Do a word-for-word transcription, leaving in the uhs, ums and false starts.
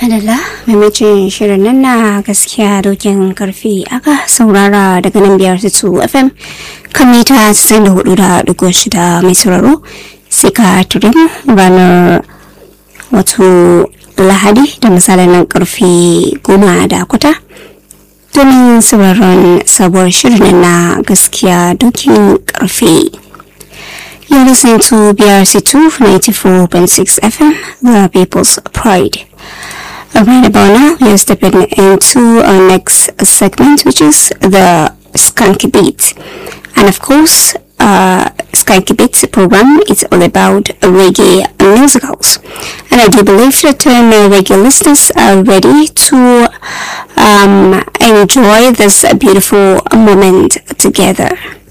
Adala, maimacin shirin nan na gaskiya dokin karfi aka saurara daga nan biyar su F M kan mita casa'in da hudu da digo shida mai sauraro sai ka turin ranar wato Lahadi da misalin nan karfi goma da kwata domin sauraron sabuwar shirin na gaskiya dokin karfi. You're listening to B R C two ninety-four point six F M, the People's Pride. Right about now, we are stepping into our next segment, which is the Skanky Beat. And of course, uh, Skanky Beat program is all about reggae musicals. And I do believe that uh, my reggae listeners are ready to um, enjoy this beautiful moment together.